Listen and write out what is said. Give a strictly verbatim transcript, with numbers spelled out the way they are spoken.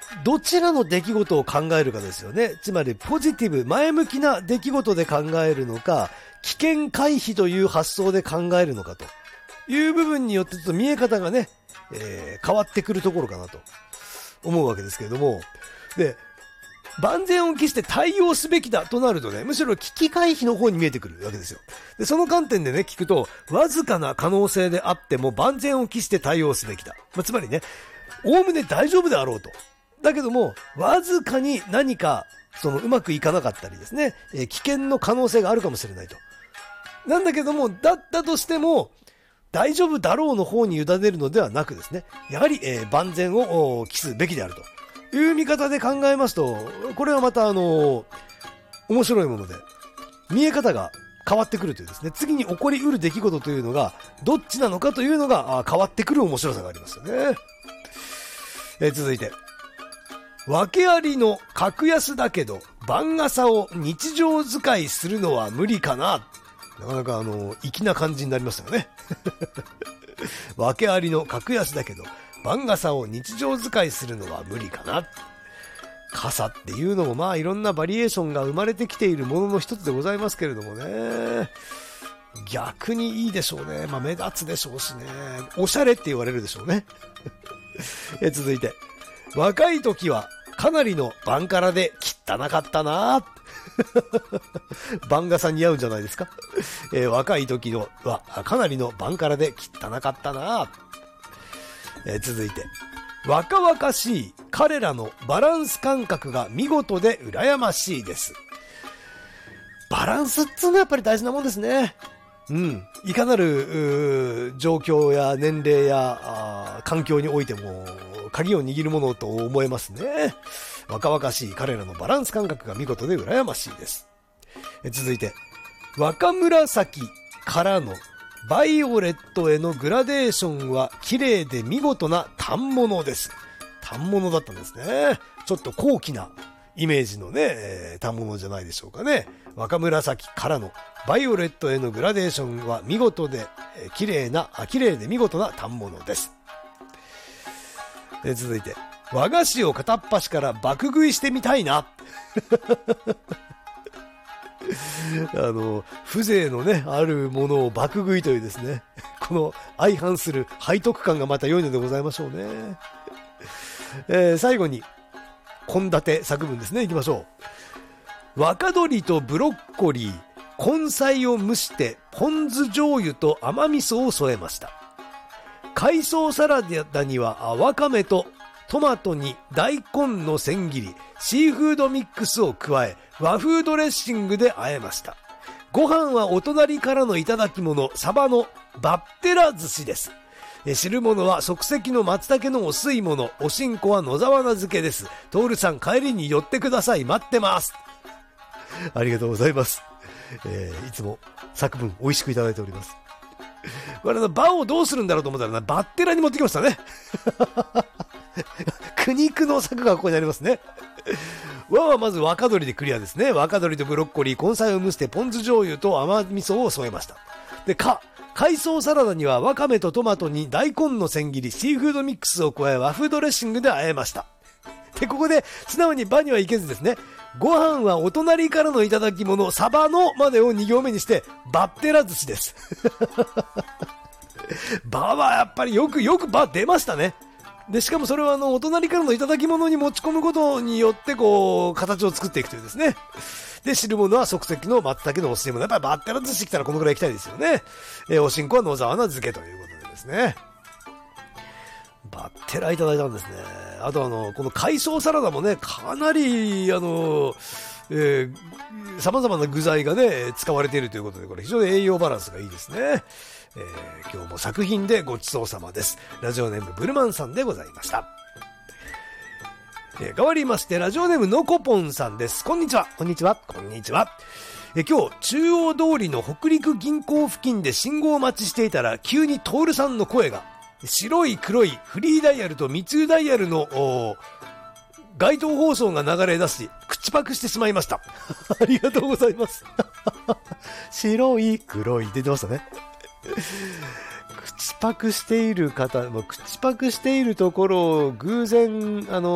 どちらの出来事を考えるかですよね。つまりポジティブ、前向きな出来事で考えるのか、危険回避という発想で考えるのかという部分によってちょっと見え方がね、えー、変わってくるところかなと思うわけですけれども、で、万全を期して対応すべきだとなるとね、むしろ危機回避の方に見えてくるわけですよ。で、その観点でね、聞くと、わずかな可能性であっても万全を期して対応すべきだ。まあ、つまりね、おおむね大丈夫であろうと。だけども、わずかに何か、そのうまくいかなかったりですね、えー、危険の可能性があるかもしれないと。なんだけども、だったとしても、大丈夫だろうの方に委ねるのではなくですね、やはり、えー、万全を期すべきであるという見方で考えますと、これはまたあのー、面白いもので、見え方が変わってくるというですね、次に起こりうる出来事というのが、どっちなのかというのが変わってくる面白さがありますよね。えー、続いて。訳ありの格安だけど番傘を日常使いするのは無理かな。なかなかあの粋な感じになりましたよね。訳ありの格安だけど番傘を日常使いするのは無理かな。傘っていうのもまあいろんなバリエーションが生まれてきているものの一つでございますけれどもね、逆にいいでしょうね。まあ目立つでしょうしね、おしゃれって言われるでしょうね。え続いて、若い時はかなりのバンカラで汚かったな。バン傘似合うんじゃないですか。えー、若い時のはかなりのバンカラで汚かったな。えー、続いて、若々しい彼らのバランス感覚が見事で羨ましいです。バランスっていうのはやっぱり大事なもんですね。うん、いかなる状況や年齢や環境においても鍵を握るものと思えますね。若々しい彼らのバランス感覚が見事で羨ましいです。え続いて、若紫からのバイオレットへのグラデーションは綺麗で見事な反物です。反物だったんですね。ちょっと高貴なイメージのね、えー、反物じゃないでしょうかね。若紫からのバイオレットへのグラデーションは見事で、えー、綺麗な、あ、綺麗で見事な反物です。えー、続いて、和菓子を片っ端から爆食いしてみたいな。あの、風情のね、あるものを爆食いというですね、この相反する背徳感がまた良いのでございましょうね。えー、最後に、献立作文ですね。いきましょう。若鶏とブロッコリー、根菜を蒸してポン酢醤油と甘味噌を添えました。海藻サラダにはわかめとトマトに大根の千切り、シーフードミックスを加え、和風ドレッシングで和えました。ご飯はお隣からのいただき物、サバのバッテラ寿司です。汁物は即席の松茸のお吸い物、おしんこは野沢菜漬けです。トールさん帰りに寄ってください。待ってます。ありがとうございます。えー、いつも作文美味しくいただいております。これのバをどうするんだろうと思ったらな、バッテラに持ってきましたね。苦肉の策がここにありますね。和はまず若鶏でクリアですね。若鶏とブロッコリー、根菜を蒸してポン酢醤油と甘味噌を添えました。で、か、海藻サラダにはわかめとトマトに大根の千切り、シーフードミックスを加え和風ドレッシングで和えました。で、ここで素直にバにはいけずですね、ご飯はお隣からのいただき物、サバのまでをに行目にしてバッテラ寿司です。バはやっぱりよくよくバ出ましたね。で、しかもそれはあのお隣からのいただき物に持ち込むことによってこう形を作っていくというですね。で、汁物は即席の松茸のお吸い物。やっぱりバッテラ寿司来たらこのくらい行きたいですよね。えー、おしんこは野沢菜漬けということでですね。バッテラいただいたんですね。あとあのこの海藻サラダもね、かなりあのえー、様々な具材がね使われているということで、これ非常に栄養バランスがいいですね。えー、今日も作品でごちそうさまです。ラジオネームブルマンさんでございました。えー、変わりましてラジオネームのこぽんさんです。こんにちは。こんにちは。こんにちは。えー、今日中央通りの北陸銀行付近で信号待ちしていたら、急にトールさんの声が白い黒いフリーダイヤルと密輸ダイヤルの街頭放送が流れ出し、口パクしてしまいました。ありがとうございます。白い黒い出てましたね。口パクしている方、口パクしているところを偶然あの